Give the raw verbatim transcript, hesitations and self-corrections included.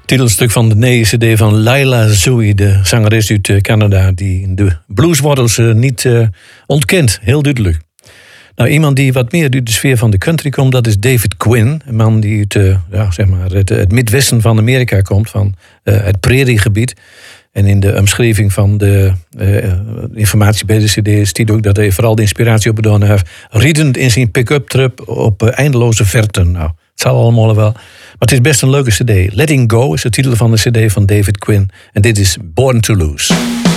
Titelstuk van de nieuwe cd van Laila Zoe, de zangeres uit uh, Canada, die de blueswortels uh, niet uh, ontkent, heel duidelijk. Nou, iemand die wat meer uit de sfeer van de country komt, dat is David Quinn. Een man die uit uh, ja, zeg maar het, het midwesten van Amerika komt, van uh, het prairiegebied. En in de omschrijving van de uh, informatie bij de cd staat ook dat hij vooral de inspiratie opgedaan heeft, riedend in zijn pick-up truck op uh, eindeloze verten. Nou, het zal allemaal wel. Maar het is best een leuke cd. Letting Go is de titel van de cd van David Quinn. En dit is Born to Lose.